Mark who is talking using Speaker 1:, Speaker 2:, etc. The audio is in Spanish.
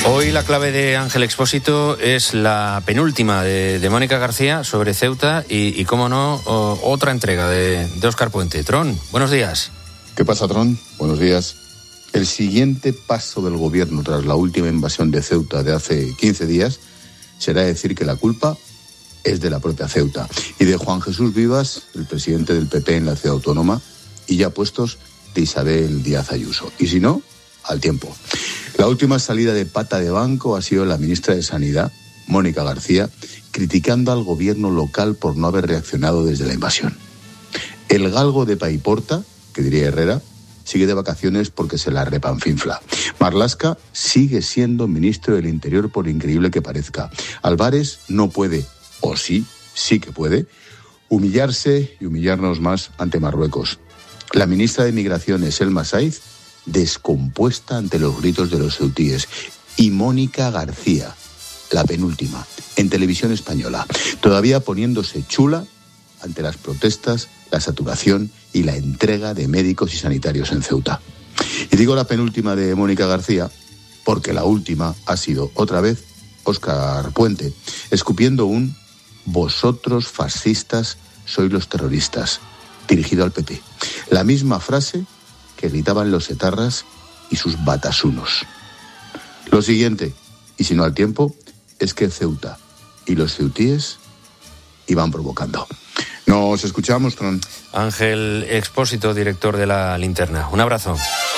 Speaker 1: Hoy la clave de Ángel Expósito es la penúltima de Mónica García sobre Ceuta y cómo no, otra entrega de Óscar Puente. Tron, buenos días.
Speaker 2: ¿Qué pasa, Tron? Buenos días. El siguiente paso del gobierno tras la última invasión de Ceuta de hace 15 días será decir que la culpa es de la propia Ceuta y de Juan Jesús Vivas, el presidente del PP en la ciudad autónoma, y ya puestos de Isabel Díaz Ayuso. Y si no, al tiempo. La última salida de pata de banco ha sido la ministra de Sanidad, Mónica García, criticando al gobierno local por no haber reaccionado desde la invasión. El galgo de Paiporta, que diría Herrera, sigue de vacaciones porque se la repanfinfla. Marlaska sigue siendo ministro del Interior por increíble que parezca. Álvarez no puede, o sí que puede, humillarse y humillarnos más ante Marruecos. La ministra de Migraciones, Elma Saiz, descompuesta ante los gritos de los ceutíes. Y Mónica García, la penúltima, en televisión española, todavía poniéndose chula ante las protestas, la saturación y la entrega de médicos y sanitarios en Ceuta. Y digo la penúltima de Mónica García porque la última ha sido, otra vez, Óscar Puente, escupiendo un «vosotros fascistas sois los terroristas», dirigido al PP. La misma frase que gritaban los etarras y sus batasunos. Lo siguiente, y si no al tiempo, es que Ceuta y los ceutíes iban provocando. Nos escuchamos, Tron.
Speaker 1: Ángel Expósito, director de La Linterna. Un abrazo.